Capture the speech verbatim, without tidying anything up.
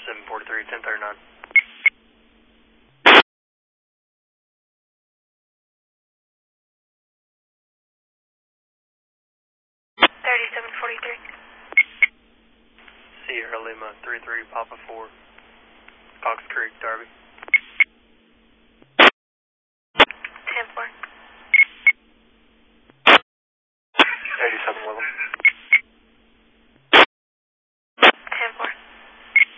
seven forty-three, ten thirty-nine. thirty-seven forty-three. Sierra Lima three three Papa four, Cox Creek, Darby.